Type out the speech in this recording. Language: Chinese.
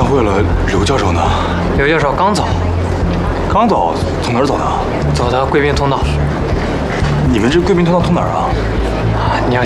散会了，刘教授呢？ 刘教授刚走， 刚走，从哪儿走的？ 走的贵宾通道。 你们这贵宾通道通哪儿啊？